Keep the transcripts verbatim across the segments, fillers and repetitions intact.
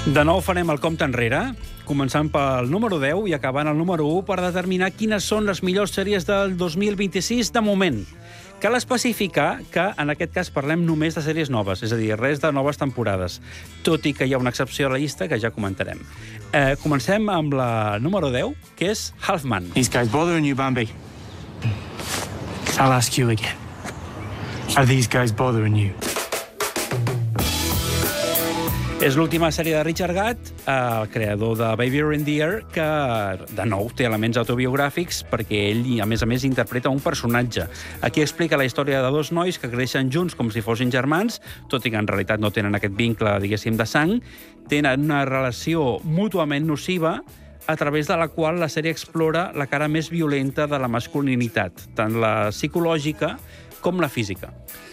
De nou farem el compte enrere, començant pel número deu i acabant el número u per determinar quines són les millors sèries del dos mil vint-i-sis de moment. Cal especificar que, en aquest cas, parlem només de sèries noves, és a dir, res de noves temporades, tot i que hi ha una excepció a la llista que ja comentarem. Eh, comencem amb la número deu, que és Halfman. These guys bothering you, Bambi? I'll ask you again. Are these guys bothering you? És l'última sèrie de Richard Gatt, el creador de Baby Reindeer, que, de nou, té elements autobiogràfics perquè ell, a més a més, interpreta un personatge. Aquí explica la història de dos nois que creixen junts com si fossin germans, tot i que en realitat no tenen aquest vincle, diguéssim, de sang, tenen una relació mútuament nociva a través de la qual la sèrie explora la cara més violenta de la masculinitat, tant la psicològica com la física.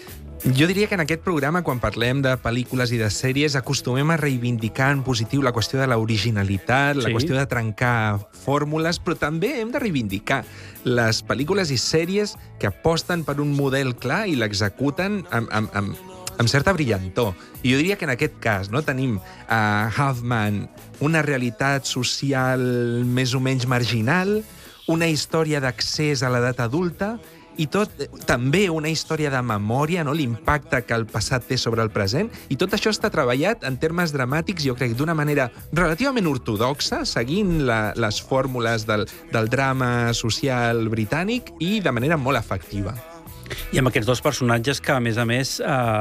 Jo diria que en aquest programa, quan parlem de pel·lícules i de sèries, acostumem a reivindicar en positiu la qüestió de l'originalitat, la Sí. qüestió de trencar fórmules, però també hem de reivindicar les pel·lícules i sèries que aposten per un model clar i l'executen amb, amb, amb, amb certa brillantor. I jo diria que en aquest cas no tenim a Halfman una realitat social més o menys marginal, una història d'accés a l'edat adulta, i tot, també una història de memòria, no? L'impacte que el passat té sobre el present, i tot això està treballat en termes dramàtics, jo crec, d'una manera relativament ortodoxa, seguint la, les fórmules del, del drama social britànic i de manera molt efectiva. I amb aquests dos personatges que, a més a més,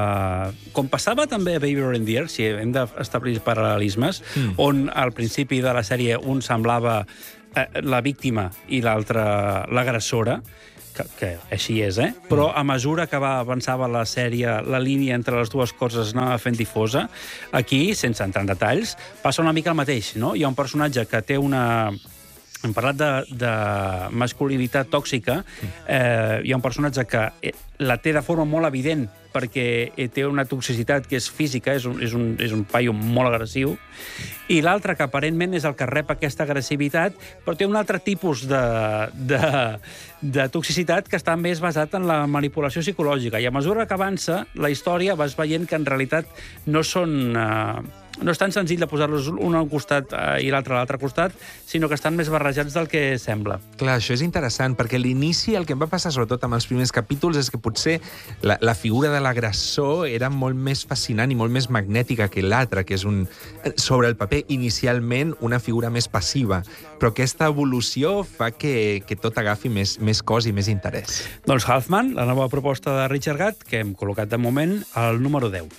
eh, com passava també a Baby Reindeer, si hem d'establir paral·lelismes, mm. on al principi de la sèrie un semblava eh, la víctima i l'altre l'agressora, que, que així és, eh? Però a mesura que va avançava la sèrie, la línia entre les dues coses anava fent difosa. Aquí, sense entrar en detalls, passa una mica el mateix, no? Hi ha un personatge que té una... Hem parlat de, de masculinitat tòxica. Eh, hi ha un personatge que la té de forma molt evident perquè té una toxicitat que és física, és un, és un, és un paio molt agressiu, i l'altre que aparentment és el que rep aquesta agressivitat, però té un altre tipus de, de, de toxicitat que està més basat en la manipulació psicològica. I a mesura que avança la història vas veient que en realitat no són... Eh, no és tan senzill de posar-los un al costat i l'altre a l'altre costat, sinó que estan més barrejats del que sembla. Clar, això és interessant, perquè a l'inici el que em va passar, sobretot amb els primers capítols, és que potser la, la figura de l'agressor era molt més fascinant i molt més magnètica que l'altra, que és un, sobre el paper, inicialment, una figura més passiva. Però aquesta evolució fa que, que tot agafi més, més cos i més interès. Doncs Halfman, la nova proposta de Richard Gatt, que hem col·locat de moment al número deu.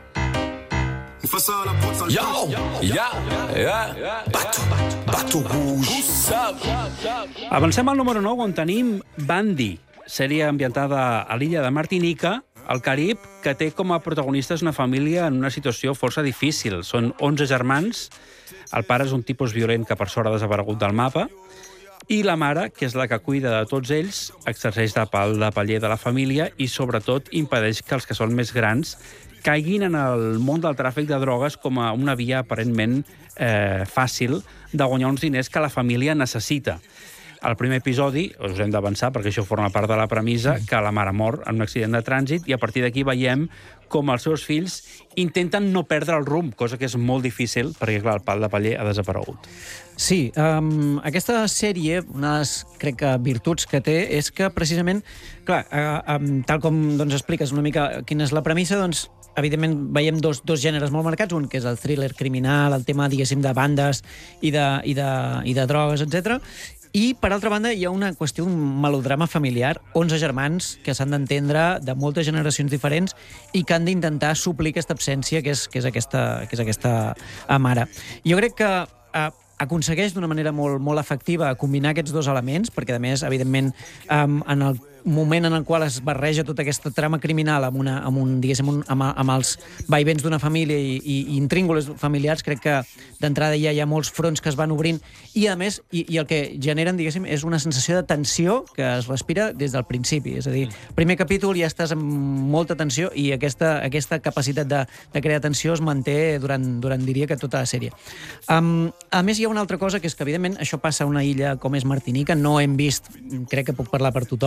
Yo, yeah, yeah, Bateau, Bateau Rouge. Avancem al número nou, on tenim Bandy, sèrie ambientada a l'illa de Martinica, al Carib, que té com a protagonistes una família en una situació força difícil. Són onze germans, el pare és un tipus violent que per sort ha desaparegut del mapa, i la mare, que és la que cuida de tots ells, exerceix de pal de paller de la família i, sobretot, impedeix que els que són més grans caiguin en el món del tràfic de drogues com a una via aparentment eh, fàcil de guanyar uns diners que la família necessita. Al primer episodi, us hem d'avançar perquè això forma part de la premissa, que la mare mor en un accident de trànsit i a partir d'aquí veiem com els seus fills intenten no perdre el rumb, cosa que és molt difícil perquè, clar, el pal de paller ha desaparegut. Sí, um, aquesta sèrie, una de les, crec que, virtuts que té és que, precisament, clar, uh, um, tal com doncs, expliques una mica quina és la premissa, doncs, evidentment, veiem dos, dos gèneres molt marcats, un que és el thriller criminal, el tema, diguéssim, de bandes i de, i de, i de drogues, etcètera. I, per altra banda, hi ha una qüestió, un melodrama familiar, onze germans que s'han d'entendre de moltes generacions diferents i que han d'intentar suplir aquesta absència que és, que és aquesta, que és aquesta mare. Jo crec que eh, aconsegueix d'una manera molt, molt efectiva combinar aquests dos elements, perquè, a més, evidentment, eh, en el moment en el qual es barreja tota aquesta trama criminal amb, una, amb, un, diguéssim, un, amb, amb els vaivents d'una família i, i, i intríngules familiars, crec que d'entrada ja hi ha molts fronts que es van obrint i, a més, i, i el que generen, diguéssim, és una sensació de tensió que es respira des del principi. És a dir, primer capítol ja estàs amb molta tensió i aquesta, aquesta capacitat de, de crear tensió es manté durant, durant, diria que tota la sèrie. Um, a més, hi ha una altra cosa, que és que, evidentment, això passa a una illa com és Martinica. No hem vist, crec que puc parlar per tothom,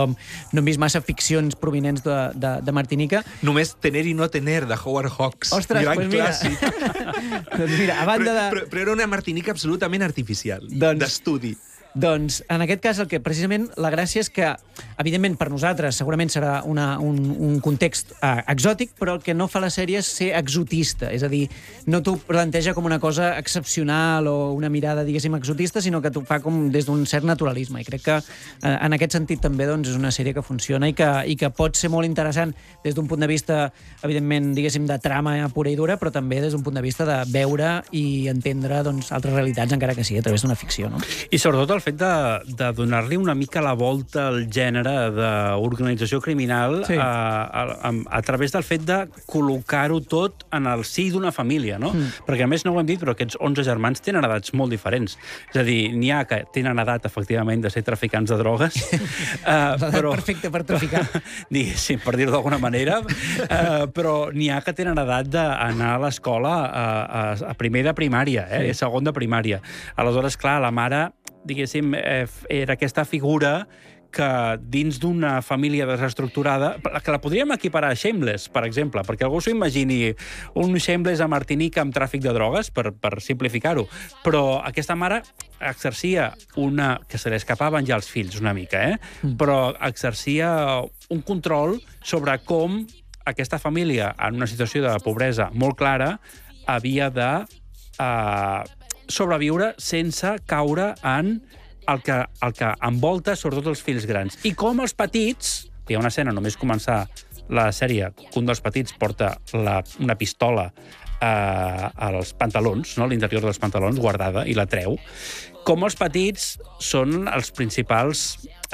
no hem vist massa ficcions provinents de, de, de Martinica. Només Tener i no tener, de Howard Hawks. Ostres, gran pues mira. clàssic. Doncs mira, a banda però, de... però, però era una Martinica absolutament artificial, Doncs- d'estudi. Doncs, en aquest cas, el que precisament la gràcia és que, evidentment, per nosaltres segurament serà una, un, un context eh, exòtic, però el que no fa la sèrie és ser exotista. És a dir, no t'ho planteja com una cosa excepcional o una mirada, diguéssim, exotista, sinó que t'ho fa com des d'un cert naturalisme. I crec que, eh, en aquest sentit, també doncs, és una sèrie que funciona i que, i que pot ser molt interessant des d'un punt de vista, evidentment, diguéssim, de trama pura i dura, però també des d'un punt de vista de veure i entendre doncs, altres realitats, encara que sigui a través d'una ficció. No? I sobretot el fet de, de donar-li una mica la volta al gènere d'organització criminal Sí. a, a, a, a través del fet de col·locar-ho tot en el si d'una família, no? Mm. Perquè, a més, no ho hem dit, però aquests onze germans tenen edats molt diferents. És a dir, n'hi ha que tenen edat, efectivament, de ser traficants de drogues. uh, però, Perfecte per traficar. diguéssim, per dir-ho d'alguna manera, uh, però n'hi ha que tenen edat d'anar a l'escola a, a, a primer de primària, eh? Sí. Segon de primària. Aleshores, clar, la mare, diguéssim, eh, era aquesta figura que dins d'una família desestructurada, que la podríem equiparar a Shameless, per exemple, perquè algú s'ho imagini un Shameless a Martinica amb tràfic de drogues, per, per simplificar-ho. Però aquesta mare exercia una... que se li escapaven ja els fills una mica, eh? Mm. Però exercia un control sobre com aquesta família, en una situació de pobresa molt clara, havia de eh, sobreviure sense caure en el que, el que envolta sobretot els fills grans. I com els petits, hi ha una escena, només començar la sèrie, que un dels petits porta la, una pistola eh, als pantalons, no? A l'interior dels pantalons, guardada, i la treu. Com els petits són els principals...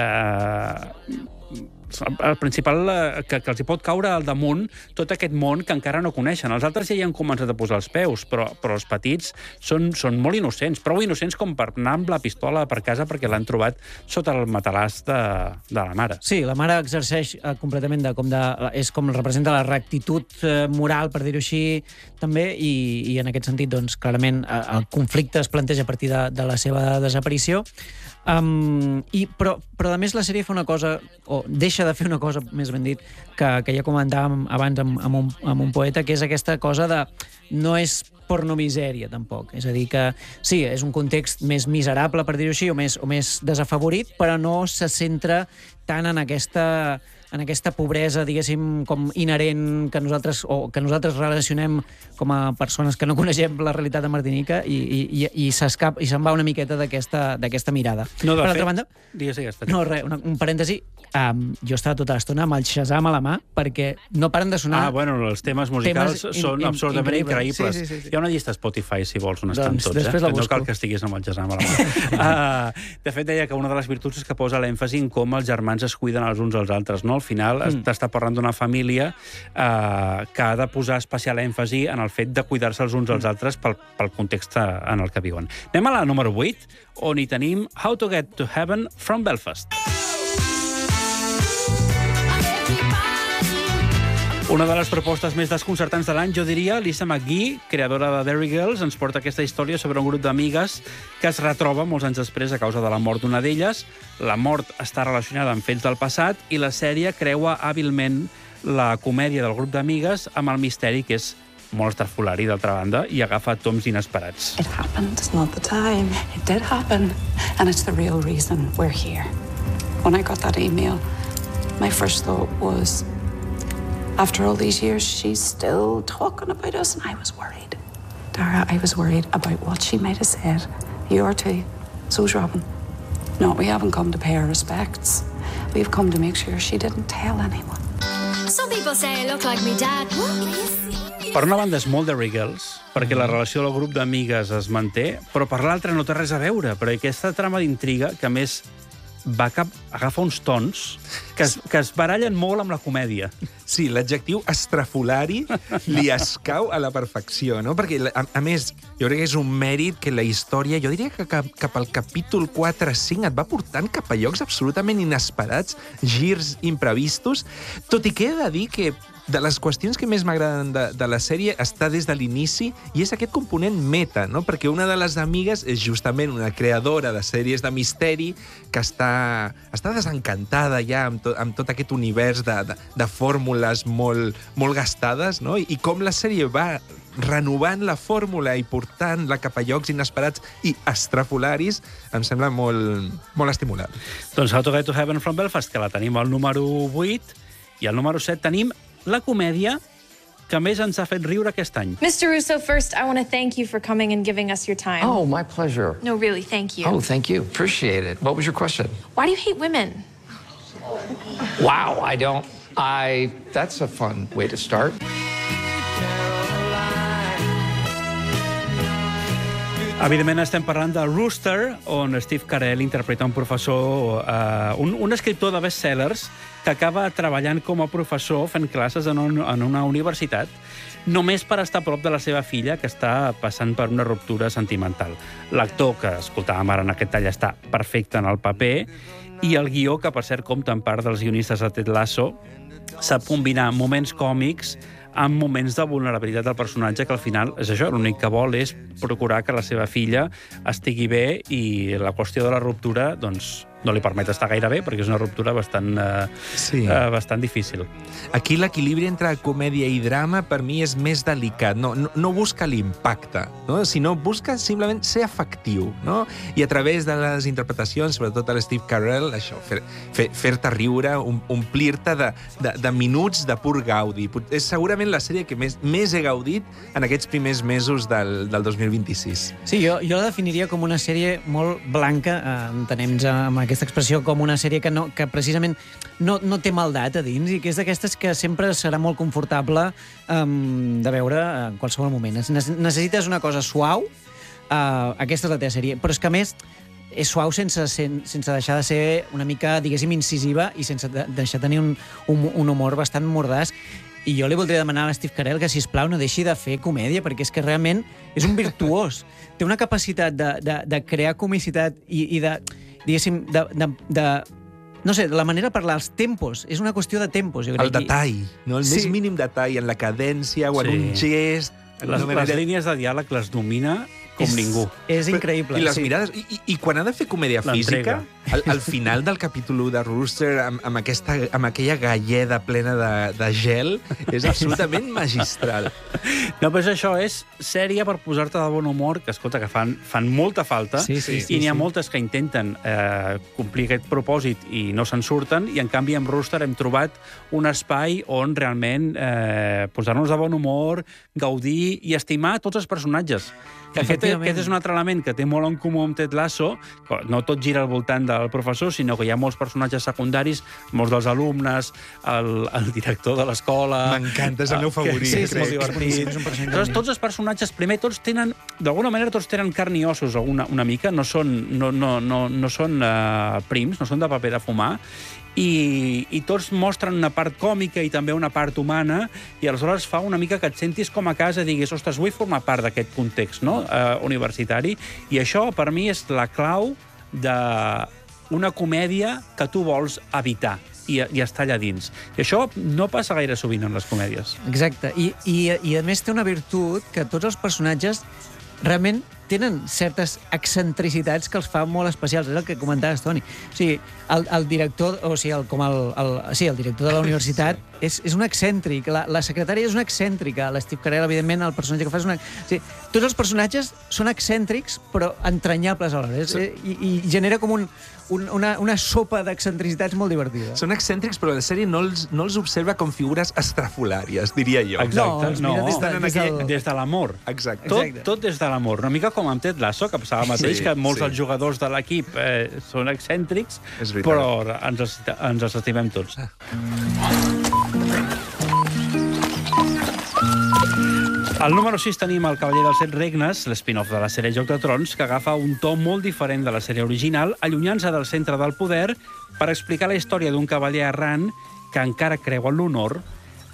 Eh, el principal que, que els hi pot caure al damunt tot aquest món que encara no coneixen. Els altres ja hi han començat a posar els peus, però, però els petits són, són molt innocents, prou innocents com per anar amb la pistola per casa perquè l'han trobat sota el matalàs de, de la mare. Sí, la mare exerceix eh, completament de, com de... és com representa la rectitud eh, moral, per dir-ho així, també, i, i en aquest sentit, doncs, clarament, eh, el conflicte es planteja a partir de, de la seva desaparició. Um, i, però, però, a més, la sèrie fa una cosa, o deixa de fer una cosa, més ben dit, que, que ja comentàvem abans amb, amb, un, amb un poeta, que és aquesta cosa de... no és pornomisèria, tampoc. És a dir, que sí, és un context més miserable, per dir-ho així, o més, o més desafavorit, però no se centra tant en aquesta... en aquesta pobresa, diguéssim, com inherent que nosaltres, o que nosaltres relacionem com a persones que no coneixem la realitat de Martinica i, i, i s'escapa i se'n va una miqueta d'aquesta mirada. No, per fet, altra banda... Digues, digues. No, res, una, un parèntesi. Um, jo estava tota l'estona amb el Shazam a la mà perquè no paren de sonar... Ah, bueno, els temes musicals temes són in, in, absolutament increïbles. increïbles. Sí, sí, sí, sí. Hi ha una llista a Spotify, si vols, on estan Doncs tots. després Eh? la busco. No cal que estiguis amb el Shazam a la mà. uh, de fet, deia que una de les virtuts és que posa l'èmfasi en com els germans es cuiden els uns als altres. No? Al final, mm. t'està parlant d'una família uh, que ha de posar especial èmfasi en el fet de cuidar-se els uns als altres pel, pel context en el que viuen. Anem a la número vuit, on hi tenim How to Get to Heaven from Belfast. Una de les propostes més desconcertants de l'any, jo diria, Lisa McGee, creadora de Derry Girls, ens porta aquesta història sobre un grup d'amigues que es retroba molts anys després a causa de la mort d'una d'elles. La mort està relacionada amb fets del passat i la sèrie creua hàbilment la comèdia del grup d'amigues amb el misteri, que és molt estrafolari, d'altra banda, i agafa toms inesperats. It happened, it's not the time. It did happen, and it's the real reason we're here. When I got that email, my first thought was, after all these years, she's still talking about us, and I was worried. Dara, I was worried about what she might have said. You are too. So's Robin. No, we haven't come to pay our respects. We've come to make sure she didn't tell anyone. Some people say I look like me dad. Per una banda és molt Derry Girls, perquè la relació del grup d'amigues es manté, però per l'altra no té res a veure, perquè aquesta trama d'intriga, que a més va cap, agafa uns tons que es, que es barallen molt amb la comèdia. Sí, l'adjectiu estrafolari li escau a la perfecció, no? Perquè, a, a més, jo crec que és un mèrit que la història, jo diria que cap, cap al capítol quatre cinc et va portant cap a llocs absolutament inesperats, girs imprevistos, tot i que he de dir que de les qüestions que més m'agraden de, de la sèrie està des de l'inici i és aquest component meta, no? Perquè una de les amigues és justament una creadora de sèries de misteri que està, està desencantada ja amb, to, amb tot aquest univers de, de, de fórmules molt, molt gastades, no? I, i com la sèrie va renovant la fórmula i portant-la cap a llocs inesperats i estrafolaris, em sembla molt, molt estimulant. Doncs How to Get to Heaven from Belfast, que la tenim al número vuit, i al número set tenim la comèdia que més ens ha fet riure aquest any. Mister Russo, first, I want to thank you for coming and giving us your time. Oh, my pleasure. No, really, thank you. Oh, thank you. Appreciate it. What was your question? Why do you hate women? Wow, I don't... I... That's a fun way to start. Evidentment estem parlant de Rooster, on Steve Carell interpreta un professor, eh, un, un escriptor de bestsellers que acaba treballant com a professor fent classes en, un, en una universitat només per estar a prop de la seva filla, que està passant per una ruptura sentimental. L'actor, que escoltàvem ara en aquest tall, està perfecte en el paper, i el guió, que per cert compta en part dels guionistes de Ted Lasso, sap combinar moments còmics amb moments de vulnerabilitat del personatge, que al final és això, l'únic que vol és procurar que la seva filla estigui bé, i la qüestió de la ruptura doncs, no li permet estar gaire bé, perquè és una ruptura bastant, eh, Sí. eh, bastant difícil. Aquí l'equilibri entre comèdia i drama per mi és més delicat. No, no, no busca l'impacte, no? Sinó busca simplement ser efectiu, no? I a través de les interpretacions, sobretot de l'Steve Carell, això, fer, fer, fer-te riure, um, omplir-te de, de, de minuts de pur gaudi. És segurament la sèrie que més, més he gaudit en aquests primers mesos del, del dos mil vint-i-sis. Sí, jo, jo la definiria com una sèrie molt blanca, eh, entenem-nos amb aquesta expressió, com una sèrie que, no, que precisament no, no té maldat a dins, i que és d'aquestes que sempre serà molt confortable um, de veure en qualsevol moment. Necessites una cosa suau, uh, aquesta és la teva sèrie, però és que a més és suau sense, sense deixar de ser una mica, diguéssim, incisiva, i sense de, deixar de tenir un, un, un humor bastant mordàs. I jo li voldria demanar a Steve Carell que, sisplau, no deixi de fer comèdia, perquè és que realment és un virtuós. Té una capacitat de, de, de crear comicitat i, i de, diguéssim, de, de, de... No sé, la manera de parlar, els tempos. És una qüestió de tempos, jo crec. El detall, no? El sí. més mínim detall en la cadència o en Sí. un gest. Les, les línies de diàleg les domina com és, ningú. És increïble. I les sí. mirades... I, i, I quan ha de fer comèdia física, al, al final del capítol u de Rooster, amb, amb, aquesta, amb aquella galleda plena de, de gel, és absolutament magistral. No, però això és sèrie per posar-te de bon humor, que, escolta, que fan, fan molta falta, Sí, sí, sí, i n'hi ha sí. moltes que intenten eh, complir aquest propòsit i no se'n surten, i en canvi amb Rooster hem trobat un espai on realment eh, posar-nos de bon humor, gaudir i estimar tots els personatges. Que aquest, aquest és un altre element que té molt en comú amb Ted Lasso, que no tot gira al voltant del professor, sinó que hi ha molts personatges secundaris, molts dels alumnes, el, el director de l'escola... M'encanta, és el meu favorit. Sí, és crec. molt divertit. És un personatge Aleshores, tots els personatges, primer, tots tenen, d'alguna manera, tots tenen carn i ossos una, una mica, no són, no, no, no, no són uh, prims, no són de paper de fumar, i, i tots mostren una part còmica i també una part humana, i aleshores fa una mica que et sentis com a casa, diguis, ostres, vull formar part d'aquest context, no? uh, universitari, i això per mi és la clau d'una comèdia que tu vols evitar i, i estar allà dins. I això no passa gaire sovint en les comèdies. Exacte. I, i, I a més té una virtut que tots els personatges realment tenen certes excentricitats que els fa molt especials. És el que comentaves, Toni. O sigui, el, el director, o sigui, el, com el, el, sí, el director de la universitat és, és un excèntric, la, la secretària és una excèntrica, l'Steve Carell, evidentment, el personatge que fa és una... O sigui, tots els personatges són excèntrics, però entranyables alhora. És, i, I genera com un, un, una, una sopa d'excentricitats molt divertida. Són excèntrics, però la sèrie no els, no els observa com figures estrafolàries, diria jo. Exacte. No, els mira des de- Estan en des aquell- del- des de l'amor. Exacte. Tot, Exacte. tot des de l'amor. Una mica com amb Ted Lasso, que passava el mateix, Sí, que molts sí. dels jugadors de l'equip eh, són excèntrics, És veritat. però ens els, ens els estimem tots. Al número sis tenim El cavaller dels set regnes, l'spin-off de la sèrie Joc de Trons, que agafa un to molt diferent de la sèrie original, allunyant-se del centre del poder per explicar la història d'un cavaller errant que encara creu en l'honor,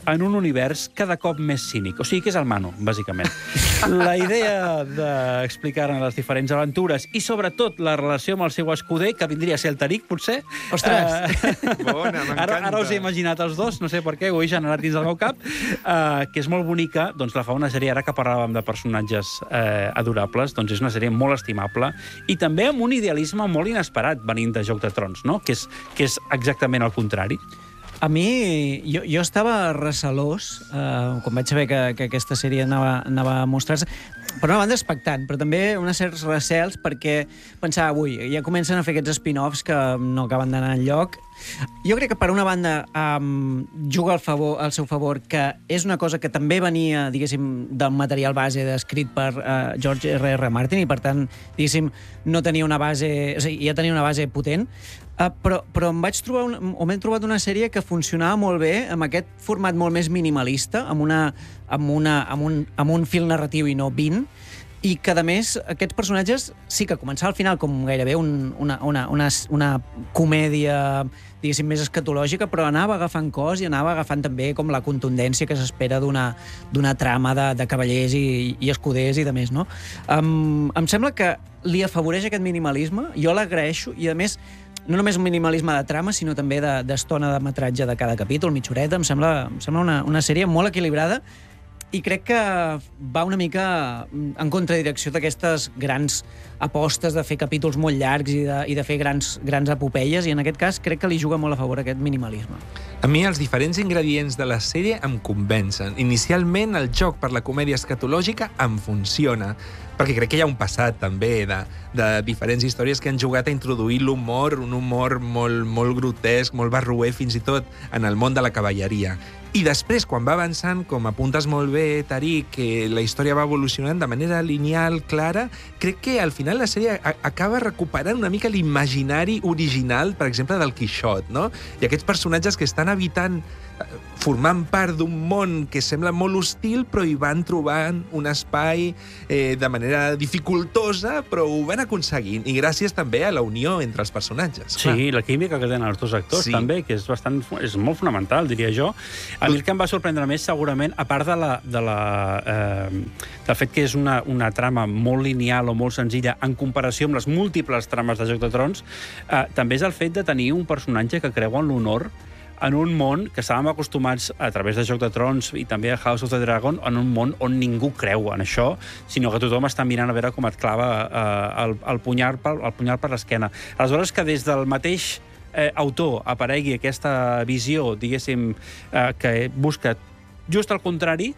en un univers cada cop més cínic. O sigui, que és el Manu, bàsicament. La idea d'explicar les diferents aventures i, sobretot, la relació amb el seu escuder, que vindria a ser el Tarik, potser. Ostres! Uh, Bona, m'encanta. Ara, ara us he imaginat els dos, no sé per què, ho he generat dins del meu cap, uh, que és molt bonica, doncs la fa una sèrie, ara que parlàvem de personatges uh, adorables, doncs és una sèrie molt estimable i també amb un idealisme molt inesperat venint de Joc de Trons, no? que, és, que és exactament el contrari. A mi, jo, jo estava recelós eh, quan vaig saber que, que aquesta sèrie anava, anava a mostrar-se. Per una banda, expectant, però també uns certs recels perquè pensava, ui, ja comencen a fer aquests spin-offs que no acaben d'anar enlloc. Jo crec que, per una banda, um, juga al, favor, al seu favor, que és una cosa que també venia, diguéssim, del material base escrit per uh, George R R Martin i, per tant, diguéssim, no tenia una base... O sigui, ja tenia una base potent, uh, però, però em vaig trobar un, o m'he trobat una sèrie que funcionava molt bé amb aquest format molt més minimalista, amb, una, amb, una, amb, un, amb un fil narratiu i no vint, i que, a més, aquests personatges sí que començava al final com gairebé un, una, una, una, una comèdia, diguéssim, més escatològica, però anava agafant cos i anava agafant també com la contundència que s'espera d'una d'una trama de, de cavallers i, i escuders i de més, no? Um, em sembla que li afavoreix aquest minimalisme, jo l'agraeixo, i, a més, no només un minimalisme de trama, sinó també d'estona de, de metratge de cada capítol, mitja horeta. Em sembla, em sembla una, una sèrie molt equilibrada i crec que va una mica en contradirecció d'aquestes grans apostes de fer capítols molt llargs i de, i de fer grans, grans epopeies, i en aquest cas crec que li juga molt a favor aquest minimalisme. A mi els diferents ingredients de la sèrie em convencen. Inicialment, el joc per la comèdia escatològica em funciona, perquè crec que hi ha un passat també de, de diferents històries que han jugat a introduir l'humor, un humor molt, molt grotesc, molt barroer fins i tot en el món de la cavalleria. I després, quan va avançant, com apuntes molt bé, Tarik, que la història va evolucionant de manera lineal, clara, crec que al final la sèrie acaba recuperant una mica l'imaginari original, per exemple, del Quixot, no? I aquests personatges que estan habitant, formant part d'un món que sembla molt hostil, però hi van trobant un espai eh, de manera dificultosa, però ho van aconseguint, i gràcies també a la unió entre els personatges. Sí, clar. La química que tenen els dos actors, sí. també, que és bastant, és molt fonamental, diria jo. A mi el que em va sorprendre més, segurament, a part de la, de la, eh, del fet que és una, una trama molt lineal o molt senzilla en comparació amb les múltiples trames de Joc de Trons, eh, també és el fet de tenir un personatge que creu en l'honor en un món que estàvem acostumats a través de Joc de Trons i també a House of the Dragon, en un món on ningú creu en això, sinó que tothom està mirant a veure com et clava eh, el, el punyal per, el punyal per l'esquena. Aleshores, que des del mateix eh, autor aparegui aquesta visió, diguéssim, eh, que busca just el contrari,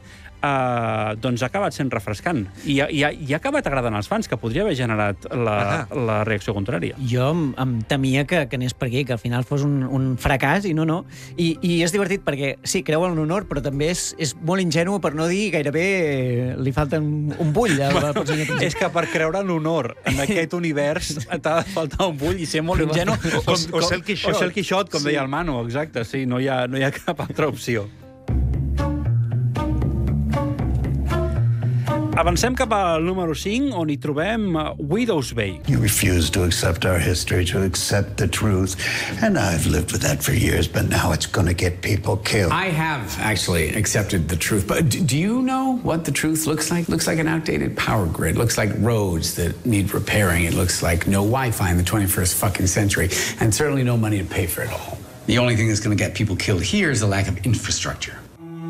Uh, doncs ha acabat sent refrescant. I, i, i ha acabat agradant als fans, que podria haver generat la, la reacció contrària. Jo em, em temia que, que anés per aquí, que al final fos un, un fracàs, i no, no. I, i és divertit perquè, sí, creu en l'honor, però també és, és molt ingenu, per no dir gairebé li falta un, un bull. Bueno, és que per creure en l'honor en aquest univers t'ha de faltar un bull i ser molt ingenu. O, o, o ser el Quixot. O ser el Quixot, com sí. deia el Manu, exacte. Sí, no hi ha, no hi ha cap altra opció. Avancem cap al número cinc, on hi trobem Widow's Bay. You refuse to accept our history, to accept the truth, and I've lived with that for years, but now it's going to get people killed. I have actually accepted the truth, but do you know what the truth looks like? It looks like an outdated power grid. It looks like roads that need repairing. It looks like no Wi-Fi in the twenty-first fucking century, and certainly no money to pay for it all. The only thing that's going to get people killed here is the lack of infrastructure.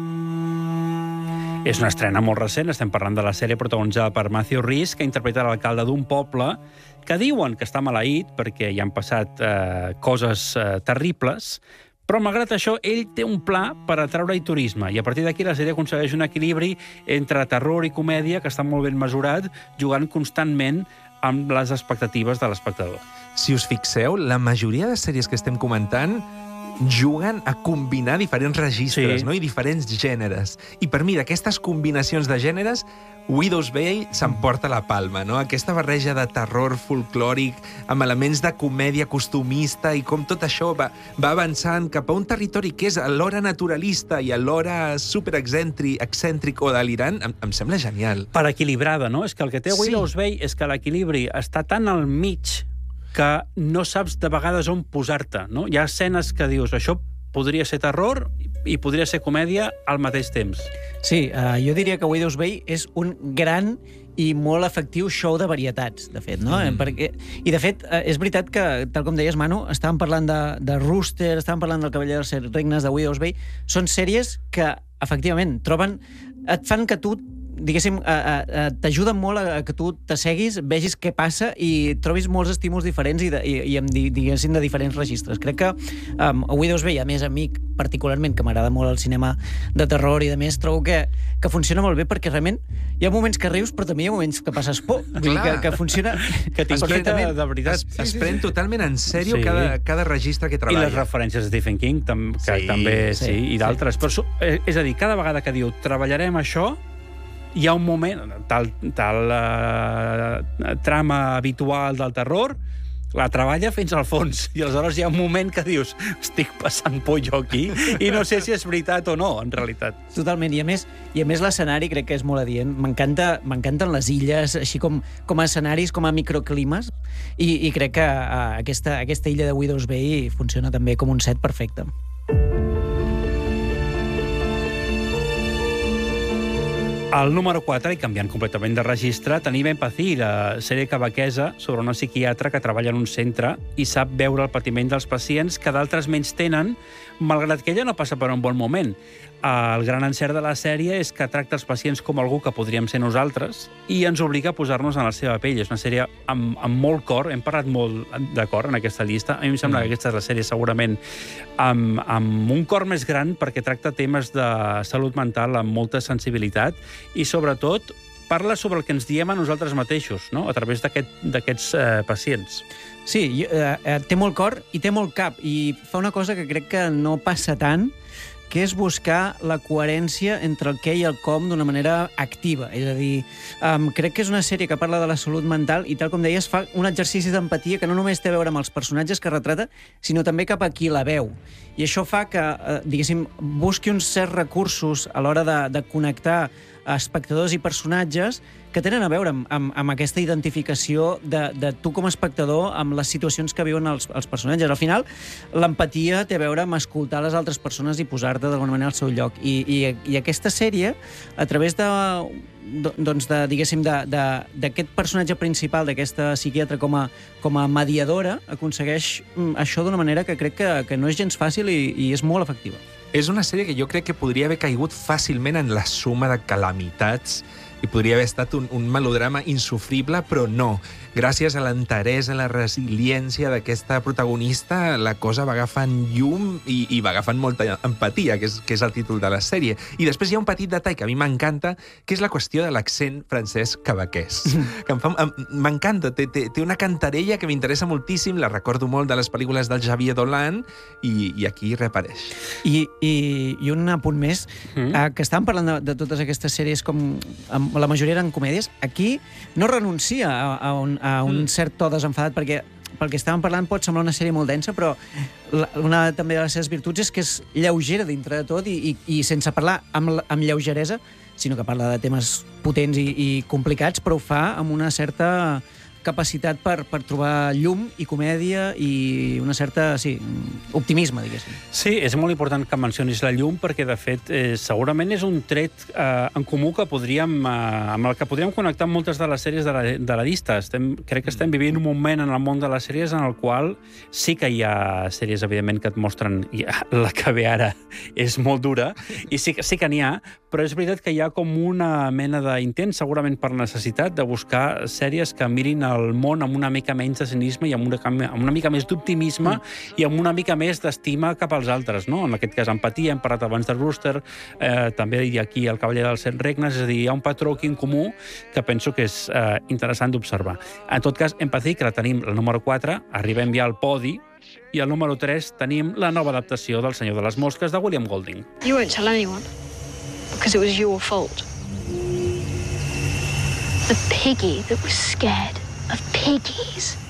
És una estrena molt recent, estem parlant de la sèrie protagonitzada per Matthew Rhys, que interpreta l'alcalde d'un poble que diuen que està maleït perquè hi han passat eh, coses eh, terribles, però malgrat això ell té un pla per atraure-hi turisme, i a partir d'aquí la sèrie aconsegueix un equilibri entre terror i comèdia que està molt ben mesurat, jugant constantment amb les expectatives de l'espectador. Si us fixeu, la majoria de sèries que estem comentant juguen a combinar diferents registres, sí. no? I diferents gèneres. I per mi, d'aquestes combinacions de gèneres, Widow's Bay s'emporta la palma, no? Aquesta barreja de terror folclòric amb elements de comèdia costumista i com tot això va, va avançant cap a un territori que és alhora naturalista i alhora superexcèntric excèntric o delirant, em, em sembla genial. Per equilibrada, no? És que el que té Widow's sí. Bay és que l'equilibri està tan al mig que no saps de vegades on posar-te, no? Hi ha escenes que dius, això podria ser terror i podria ser comèdia al mateix temps. Sí, uh, jo diria que Widow's Bay és un gran i molt efectiu show de varietats, de fet, no? Mm. Perquè, I, de fet, uh, és veritat que, tal com deies, Manu, estàvem parlant de, de Rooster, estàvem parlant del Cavaller dels Set Regnes, de Widow's Bay, són sèries que, efectivament, troben... et fan que tu diguéssim, t'ajuden molt a que tu t'asseguis, vegis què passa i trobis molts estímuls diferents i, de, i, i diguéssim, de diferents registres. Crec que um, a Widow's Bay, a més a mi particularment, que m'agrada molt el cinema de terror i de més, trobo que, que funciona molt bé perquè realment hi ha moments que rius però també hi ha moments que passes por. Vull dir que, que funciona... Que t'inquieta, de veritat. Es, es pren totalment en sèrio sí. cada, cada registre que treballa. I les referències de Stephen King, tam, que sí, també, sí, sí i d'altres. Sí. És a dir, cada vegada que diu treballarem això, hi ha un moment, tal, tal uh, trama habitual del terror, la treballa fins al fons, i aleshores hi ha un moment que dius, estic passant por jo aquí, i no sé si és veritat o no, en realitat. Totalment, i a més, i a més l'escenari crec que és molt adient. M'encanta, m'encanten les illes, així com, com a escenaris, com a microclimes, i, i crec que uh, aquesta, aquesta illa de Widow's Bay funciona també com un set perfecte. Al número quatre, i canviant completament de registre, tenim Empathy, la sèrie quebequesa sobre una psiquiatra que treballa en un centre i sap veure el patiment dels pacients que d'altres menys tenen, malgrat que ella no passa per un bon moment. El gran encert de la sèrie és que tracta els pacients com algú que podríem ser nosaltres i ens obliga a posar-nos en la seva pell. És una sèrie amb, amb molt cor, hem parlat molt de cor en aquesta llista. A mi em sembla mm. que aquesta és la sèrie segurament amb, amb un cor més gran perquè tracta temes de salut mental amb molta sensibilitat i, sobretot, parla sobre el que ens diem a nosaltres mateixos, no? A través d'aquests aquest, eh, pacients. Sí, eh, té molt cor i té molt cap, i fa una cosa que crec que no passa tant, que és buscar la coherència entre el què i el com d'una manera activa. És a dir, um, crec que és una sèrie que parla de la salut mental i, tal com deies, fa un exercici d'empatia que no només té a veure amb els personatges que retrata, sinó també cap a qui la veu. I això fa que, eh, diguéssim, busqui uns certs recursos a l'hora de, de connectar a espectadors i personatges que tenen a veure amb, amb, amb aquesta identificació de, de tu com a espectador amb les situacions que viuen els, els personatges. Al final, l'empatia té a veure amb escoltar les altres persones i posar-te d'alguna manera al seu lloc. I, i, i aquesta sèrie, a través de, doncs de, diguéssim, d'aquest personatge principal, d'aquesta psiquiatra com a, com a mediadora, aconsegueix això d'una manera que crec que, que no és gens fàcil i, i és molt efectiva. És una sèrie que jo crec que podria haver caigut fàcilment en la suma de calamitats i podria haver estat un, un melodrama insufrible, però no. Gràcies a l'enteresa, a la resiliència d'aquesta protagonista, la cosa va agafant llum i, i va agafant molta empatia, que és, que és el títol de la sèrie. I després hi ha un petit detall que a mi m'encanta, que és la qüestió de l'accent francès quebequès. Que m'encanta, té, té, té una cantarella que m'interessa moltíssim, la recordo molt de les pel·lícules del Xavier Dolan, i, i aquí reapareix. I, i, i un apunt més, mm. eh, que estàvem parlant de, de totes aquestes sèries, com la majoria eren comèdies, aquí no renuncia a, a un a un cert to desenfadat, perquè pel que estàvem parlant pot semblar una sèrie molt densa, però la, una també de les seves virtuts és que és lleugera dintre de tot i, i, i sense parlar amb, amb lleugeresa, sinó que parla de temes potents i, i complicats, però ho fa amb una certa capacitat per, per trobar llum i comèdia i una certa, sí, optimisme, diguéssim. Sí, és molt important que mencionis la llum perquè, de fet, eh, segurament és un tret eh, en comú que podríem, eh, amb el que podríem connectar amb moltes de les sèries de la, de la llista. Estem, crec que estem vivint un moment en el món de les sèries en el qual sí que hi ha sèries, evidentment, que et mostren ja, la que ve ara és molt dura, i sí, sí que n'hi ha, però és veritat que hi ha com una mena d'intent, segurament per necessitat, de buscar sèries que mirin el món amb una mica menys de cinisme i amb una, amb una mica més d'optimisme mm. i amb una mica més d'estima cap als altres, no? En aquest cas, empatia, hem parlat abans de Rooster, eh, també hi ha aquí el Cavaller dels Set Regnes, és a dir, hi ha un patró aquí en comú que penso que és eh, interessant d'observar. En tot cas, Empathy, que la tenim el número quatre, arribem ja al podi, i al número tres tenim la nova adaptació del Senyor de les Mosques de William Golding. You won't tell anyone, because it was your fault. The piggy that was scared of piggies.